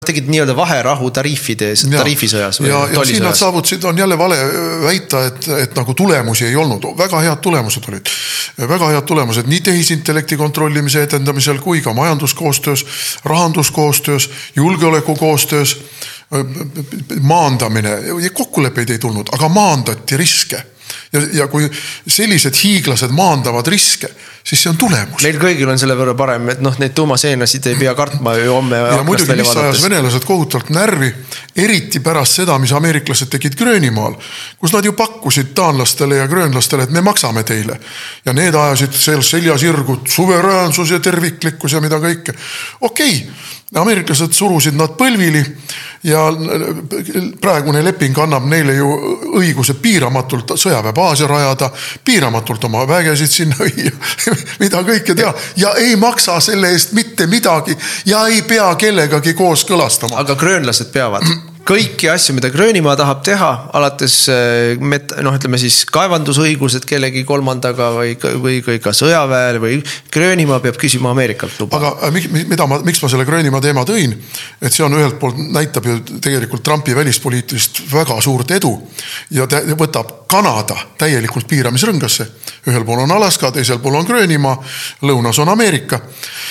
tegid nii-öelda vaherahu tariifisõjas või ja tollisõjas. Siin nad saavutasid, on jälle vale väita, et nagu tulemusi ei olnud. Väga head tulemused olid. Väga head tulemused nii tehisintellekti kontrollimise edendamisel kui ka majanduskoostöös, rahanduskoostöös, julgeolekukoostöös, maandamine. Kokkuleppeid ei tulnud, aga maandati riske. Ja kui sellised hiiglased maandavad riske, siis see on tulemus. Meil kõigil on selle võrra parem, et neid tuumaseenasid ei pea kartma ju homme ja muidugi, mis ajas venelased kohutavalt närvi, eriti pärast seda, mis ameeriklased tegid Gröönimaal, kus nad ju pakkusid taanlastele ja gröönlastele, et me maksame teile. Ja need ajasid seljasirgud, suveräänsus ja terviklikkus ja mida kõike. Okei, ameeriklased surusid nad põlvili ja praegune leping annab neile ju õiguse piiramatult sõjaväebaase rajada, piiramatult oma vägesid sinna viia, mida kõike teha ja ei maksa selle eest mitte midagi ja ei pea kellegagi koos kõlastama. Aga gröönlased peavad kõiki asju, mida Gröönimaa tahab teha, alates ütleme siis kaevandusõigused kellegi kolmandaga või ka sõjaväel või Gröönimaa peab küsima Ameerikalt luba. Aga miks ma selle Gröönimaa teema tõin, et see on ühelt poolt näitab ju tegelikult Trumpi välispoliitilist väga suurt edu ja võtab Kanada täielikult piiramisrõngasse. Ühel pool on Alaska, teisel pool on Gröönimaa, lõunas on Ameerika.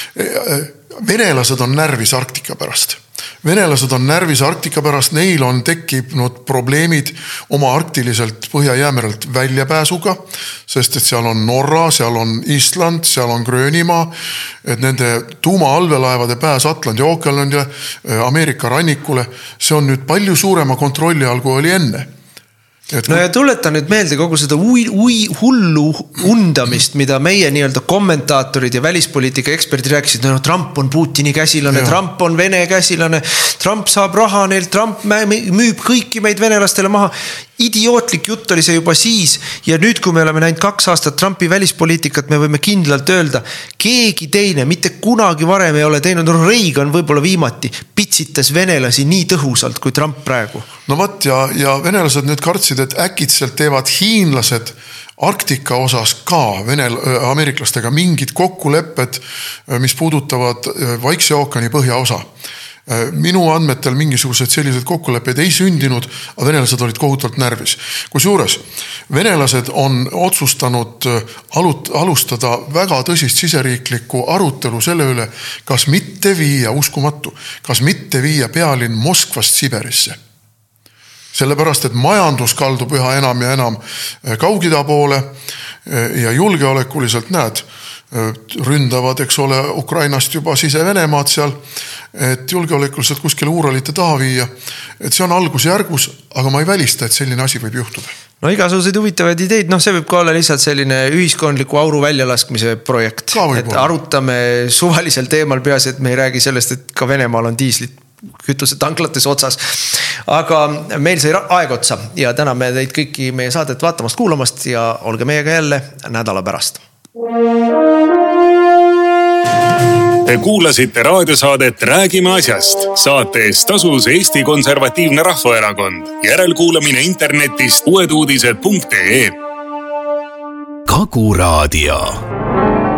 Venelased on närvis Arktika pärast. Venelased on närvis Arktika pärast, neil on tekkinud probleemid oma arktiliselt Põhja-Jäämerelt väljapääsuga, sest et seal on Norra, seal on Island, seal on Gröönimaa, et nende tuuma-allveelaevade pääs Atlandi ookeanile, Ameerika rannikule, see on nüüd palju suurema kontrolli all, kui oli enne. No ja tuleta nüüd meelde kogu seda hullu undamist, mida meie nii-öelda kommentaatorid ja välispoliitika eksperdid rääkisid, Trump on Putini käsilane, Trump on Vene käsilane, Trump saab raha neilt, Trump müüb kõiki meid venelastele maha. Idiootlik jutt oli see juba siis ja nüüd, kui me oleme näinud 2 aastat Trumpi välispoliitikat, me võime kindlalt öelda, keegi teine, mitte kunagi varem ei ole teinud, Reagan võib-olla viimati pitsitas venelasi nii tõhusalt kui Trump praegu. No võt, ja venelased nüüd kartsid, et äkitselt teevad hiinlased Arktika osas ka ameeriklastega mingid kokkulepped, mis puudutavad Vaikse ookeani põhjaosa. Minu andmetel mingisugused sellised kokkulepped ei sündinud, aga venelased olid kohutavalt närvis. Kusjuures venelased on otsustanud alustada väga tõsist siseriiklikku arutelu selle üle, kas mitte viia, uskumatu, kas mitte viia pealinn Moskvast Siberisse. Sellepärast, et majandus kaldub üha enam ja enam Kaug-Ida poole ja julgeolekuliselt näed, ründavad, eks ole, Ukrainast juba Sise-Venemaad seal, et julgeolekuliselt kuskile Uuralite taha viia. Et see on algusjärgus, aga ma ei välista, et selline asi võib juhtuda. No igasuguseid huvitavaid ideid, see võib ka olla lihtsalt selline ühiskondliku auru väljalaskmise projekt. Et arutame suvalisel teemal peas, et me ei räägi sellest, et ka Venemaal on diislit kütuse tanklates otsas. Aga meil sai aeg otsa ja täname teid kõiki meie saadet vaatamast, kuulamast ja olge meiega jälle nädala pärast. Te kuulasite raadiosaadet Räägime asjast. Saate eest tasus Eesti Konservatiivne Rahvaerakond. Järelkuulamine internetist uueduudised.ee. Kagu Raadio.